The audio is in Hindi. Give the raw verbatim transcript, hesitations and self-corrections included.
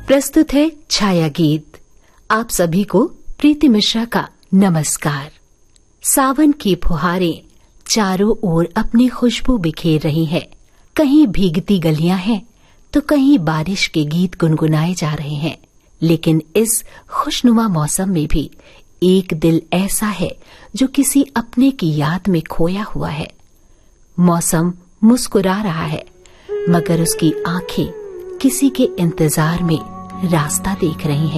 प्रस्तुत है छाया गीत। आप सभी को प्रीति मिश्रा का नमस्कार। सावन की फुहारें चारों ओर अपनी खुशबू बिखेर रही हैं। कहीं भीगती गलियां हैं तो कहीं बारिश के गीत गुनगुनाए जा रहे हैं। लेकिन इस खुशनुमा मौसम में भी एक दिल ऐसा है जो किसी अपने की याद में खोया हुआ है। मौसम मुस्कुरा रहा है मगर उसकी आंखें किसी के इंतजार में रास्ता देख रही हैं।